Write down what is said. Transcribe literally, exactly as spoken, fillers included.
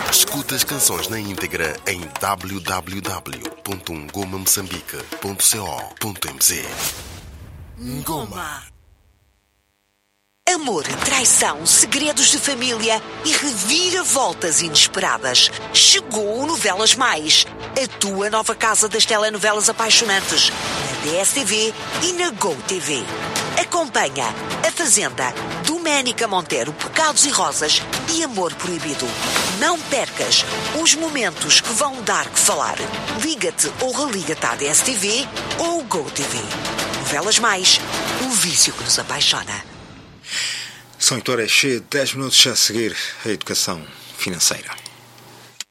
Escuta as canções na íntegra em w w w ponto ngoma moçambique ponto co ponto m z. Ngoma. Amor, traição, segredos de família e reviravoltas inesperadas. Chegou o Novelas Mais, a tua nova casa das telenovelas apaixonantes, na D S T V e na GoTV. Acompanha A Fazenda, Doménica Monteiro, Pecados e Rosas e Amor Proibido. Não percas os momentos que vão dar que falar. Liga-te ou religa-te à D S T V ou GoTV. Novelas Mais, o vício que nos apaixona. São Heitor é cheio de dez minutos a seguir a educação financeira.